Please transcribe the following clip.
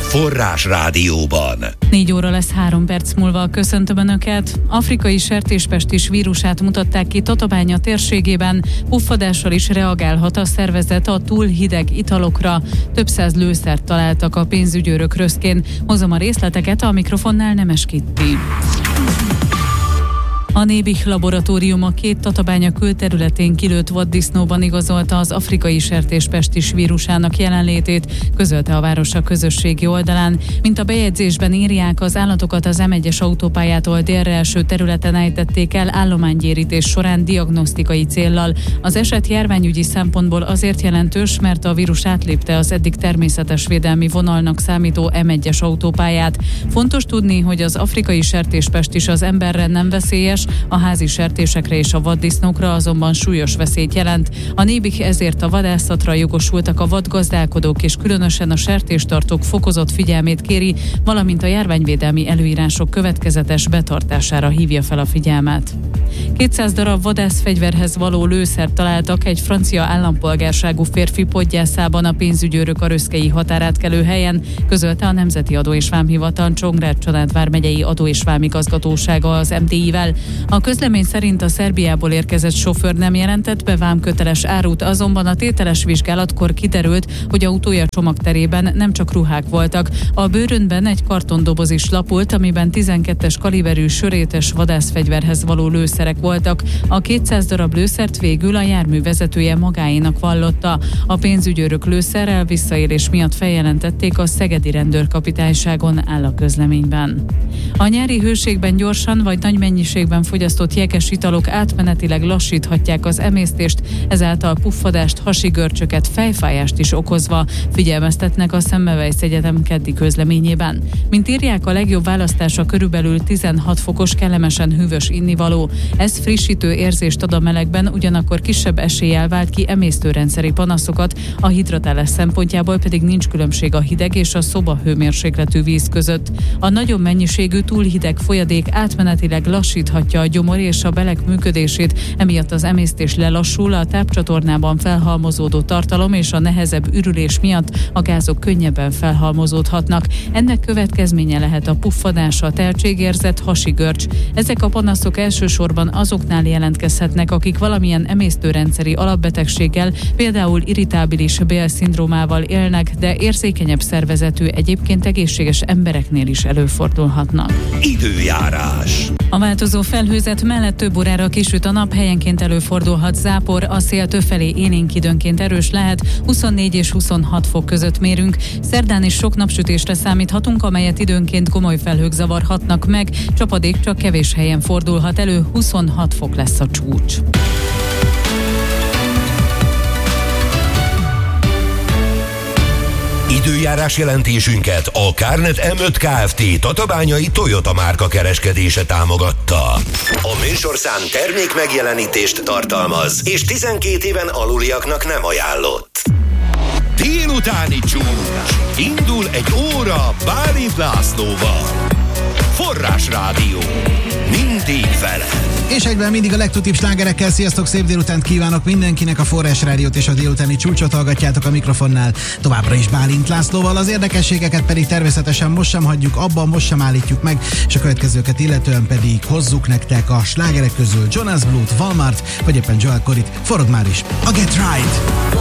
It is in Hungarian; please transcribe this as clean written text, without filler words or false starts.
Forrás Rádióban. 4 óra lesz 3 perc múlva. Köszöntöm Önöket. Afrikai sertéspestis vírusát mutatták ki Tatabánya térségében. Puffadással is reagálhat a szervezet a túl hideg italokra. Több száz lőszert találtak a pénzügyőrök röszkén. Hozom a részleteket, a mikrofonnál Nemes Kitti. A Nébih laboratórium a 2 Tatabánya külterületén kilőtt vaddisznóban igazolta az afrikai sertéspestis vírusának jelenlétét, közölte a város a közösségi oldalán. Mint a bejegyzésben írják, az állatokat az M1-es autópályától délre eső területen ejtették el állománygyérítés során diagnosztikai céllal. Az eset járványügyi szempontból azért jelentős, mert a vírus átlépte az eddig természetes védelmi vonalnak számító M1-es autópályát. Fontos tudni, hogy az afrikai sertéspestis az emberre nem veszélyes, a házi sertésekre és a vaddisznókra azonban súlyos veszélyt jelent. A Nébih ezért a vadászatra jogosultak a vadgazdálkodók és különösen a sertéstartók fokozott figyelmét kéri, valamint a járványvédelmi előírások következetes betartására hívja fel a figyelmet. 200 darab vadászfegyverhez való lőszert találtak egy francia állampolgárságú férfi podgyászában a pénzügyőrök a röszkei határátkelő helyen, közölte a Nemzeti Adó és Vámhivatal Csongrád vármegyei adó- és vámigazgatósága az MTI-vel. A közlemény szerint a Szerbiából érkezett sofőr nem jelentett be vámköteles árut, azonban a tételes vizsgálatkor kiderült, hogy autója csomagterében nem csak ruhák voltak. A bőrönben egy kartondoboz is lapult, amiben 12-es kaliberű sörétes vadászfegyverhez való lőszerek voltak. A 200 darab lőszert végül a jármű vezetője magáénak vallotta. A pénzügyőrök lőszerrel visszaélés miatt feljelentették a szegedi rendőrkapitányságon, áll a közleményben. A nyári hőségben gyorsan vagy nagy mennyiségben fogyasztott jeges italok átmenetileg lassíthatják az emésztést, ezáltal puffadást, hasi görcsöket, fejfájást is okozva, figyelmeztetnek a Semmelweis Egyetem keddi közleményében. Mint írják, a legjobb választása körülbelül 16 fokos, kellemesen hűvös innivaló. Ez frissítő érzést ad a melegben, ugyanakkor kisebb eséllyel vált ki emésztőrendszeri panaszokat, a hidratálás szempontjából pedig nincs különbség a hideg és a szoba hőmérsékletű víz között. A nagyobb mennyiségű túl hideg folyadék átmenetileg lassíthatja a gyomor és a belek működését, emiatt az emésztés lelassul, a tápcsatornában felhalmozódó tartalom és a nehezebb ürülés miatt a gázok könnyebben felhalmozódhatnak. Ennek következménye lehet a puffadás, a teltségérzet, hasi görcs. Ezek a panaszok elsősorban azoknál jelentkezhetnek, akik valamilyen emésztőrendszeri alapbetegséggel, például irritábilis bélszindrómával élnek, de érzékenyebb szervezetű, egyébként egészséges embereknél is előfordulhatnak. Időjárás. A változó felhőzet mellett több órára kisüt a nap, helyenként előfordulhat zápor, a szél többfelé élénk időnként erős lehet, 24 és 26 fok között mérünk. Szerdán is sok napsütésre számíthatunk, amelyet időnként komoly felhők zavarhatnak meg, csapadék csak kevés helyen fordulhat elő, 26 fok lesz a csúcs. Időjárás jelentésünket a Carnet M5 Kft. Tatabányai Toyota márka kereskedése támogatta. A műsorszám termék megjelenítést tartalmaz, és 12 éven aluliaknak nem ajánlott. Délutáni csúcs. Indul egy óra Bálint Lászlóval. Forrás Rádió. Mindig vele. És egyben mindig a legtutibb slágerekkel. Sziasztok, szép délutánt kívánok mindenkinek, a Forrás Rádiót és a délutáni csúcsot hallgatjátok a mikrofonnál. Továbbra is Bálint Lászlóval, az érdekességeket pedig természetesen most sem hagyjuk abban, most sem állítjuk meg, és a következőket illetően pedig hozzuk nektek a slágerek közül Jonas Blue-t, Walmart, vagy éppen Joel Corryt. Forog már is a Get Right!